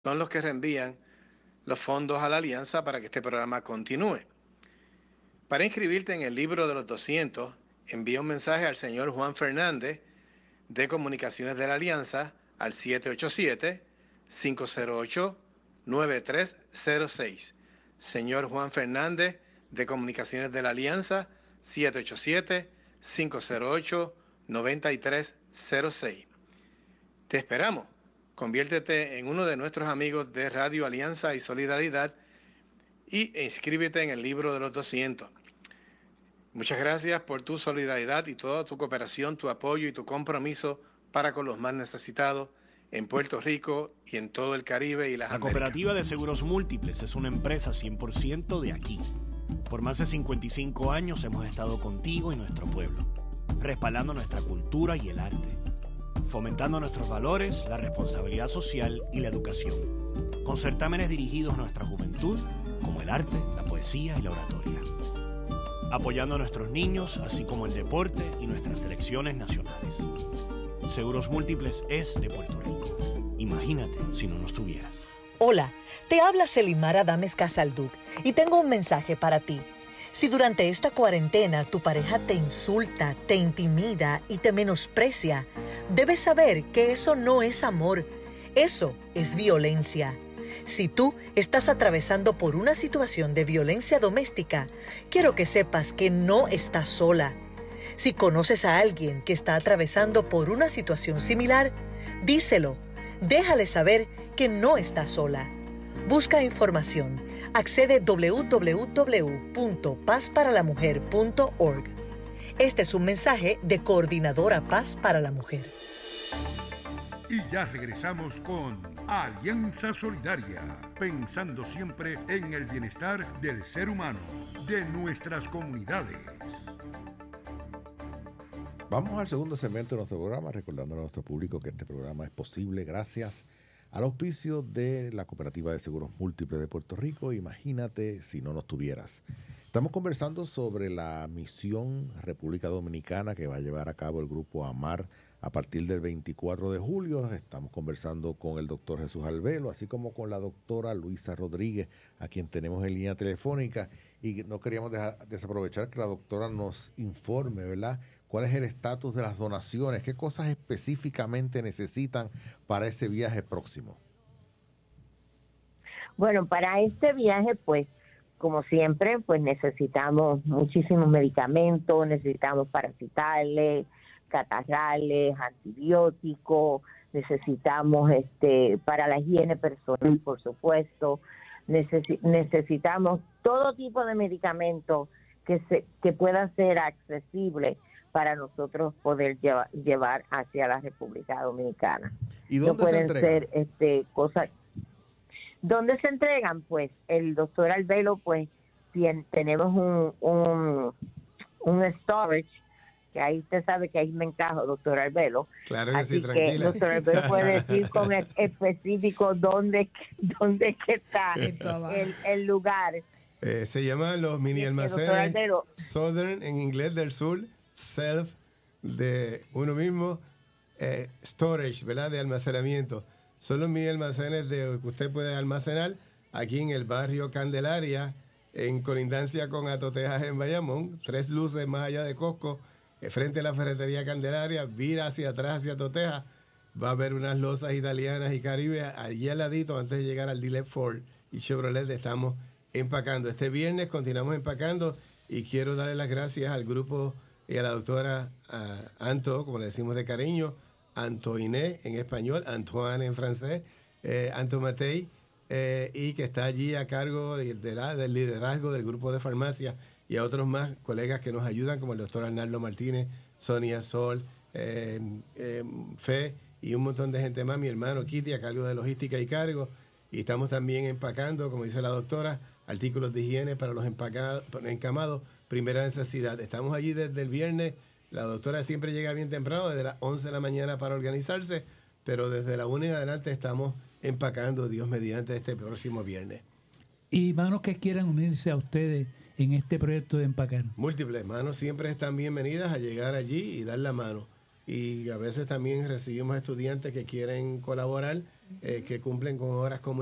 son los que reenvían los fondos a la Alianza para que este programa continúe. Para inscribirte en el libro de los 200, envía un mensaje al señor Juan Fernández de Comunicaciones de la Alianza al 787-508-9306. Señor Juan Fernández de Comunicaciones de la Alianza, 787-508-9306. Te esperamos. Conviértete en uno de nuestros amigos de Radio Alianza y Solidaridad y inscríbete en el libro de los 200. Muchas gracias por tu solidaridad y toda tu cooperación, tu apoyo y tu compromiso para con los más necesitados en Puerto Rico y en todo el Caribe y las Américas. La Cooperativa de Seguros Múltiples es una empresa 100% de aquí. Por más de 55 años hemos estado contigo y nuestro pueblo, respaldando nuestra cultura y el arte, fomentando nuestros valores, la responsabilidad social y la educación, con certámenes dirigidos a nuestra juventud, como el arte, la poesía y la oratoria, apoyando a nuestros niños, así como el deporte y nuestras selecciones nacionales. Seguros Múltiples es de Puerto Rico. Imagínate si no nos tuvieras. Hola, te habla Selimar Adames Casalduc y tengo un mensaje para ti. Si durante esta cuarentena tu pareja te insulta, te intimida y te menosprecia, debes saber que eso no es amor, eso es violencia. Si tú estás atravesando por una situación de violencia doméstica, quiero que sepas que no estás sola. Si conoces a alguien que está atravesando por una situación similar, díselo. Déjale saber que no estás sola. Busca información. Accede www.pazparalamujer.org. Este es un mensaje de Coordinadora Paz para la Mujer. Y ya regresamos con Alianza Solidaria, pensando siempre en el bienestar del ser humano, de nuestras comunidades. Vamos al segundo segmento de nuestro programa, recordando a nuestro público que este programa es posible gracias al auspicio de la Cooperativa de Seguros Múltiples de Puerto Rico. Imagínate si no nos tuvieras. Estamos conversando sobre la misión República Dominicana que va a llevar a cabo el Grupo AMAR a partir del 24 de julio. Estamos conversando con el doctor Jesús Albelo, así como con la doctora Luisa Rodríguez, a quien tenemos en línea telefónica. Y no queríamos desaprovechar que la doctora nos informe, ¿verdad?, cuál es el estatus de las donaciones, qué cosas específicamente necesitan para ese viaje próximo. Bueno, para este viaje, pues, como siempre, pues necesitamos muchísimos medicamentos, necesitamos paracitales, catarrales, antibióticos, necesitamos para la higiene personal, por supuesto, necesitamos todo tipo de medicamentos que puedan ser accesibles para nosotros poder llevar hacia la República Dominicana. ¿Y dónde se entregan? Pueden ser cosas. ¿Dónde se entregan? Pues el doctor Albelo, pues tenemos un storage, que ahí usted sabe que ahí me encajo, doctor Albelo. Claro que así sí, tranquila. Que doctor Albelo puede decir con específico dónde que está el lugar. Se llaman los mini almacenes Southern, en inglés del sur, self, de uno mismo, storage, ¿verdad?, de almacenamiento. Son los mini almacenes que usted puede almacenar aquí en el barrio Candelaria, en colindancia con Atotejas en Bayamón, 3 luces más allá de Costco, frente a la ferretería Candelaria, vira hacia atrás hacia Atotejas, va a haber unas losas italianas y caribe allí al ladito antes de llegar al dealer Ford y Chevrolet. Estamos empacando. Este viernes continuamos empacando y quiero darle las gracias al grupo y a la doctora Anto, como le decimos de cariño, Antoine en español, Antoine en francés, Anto Matei, y que está allí a cargo del liderazgo del grupo de farmacia, y a otros más colegas que nos ayudan, como el doctor Arnaldo Martínez, Sonia Sol, Fe y un montón de gente más, mi hermano Kitty a cargo de logística y cargo. Y estamos también empacando, como dice la doctora, artículos de higiene para los encamados, primera necesidad. Estamos allí desde el viernes. La doctora siempre llega bien temprano, desde las 11 de la mañana para organizarse, pero desde la 1 en adelante estamos empacando, Dios mediante, este próximo viernes. Y manos que quieran unirse a ustedes en este proyecto de empacar. Múltiples manos siempre están bienvenidas a llegar allí y dar la mano. Y a veces también recibimos estudiantes que quieren colaborar que cumplen con horas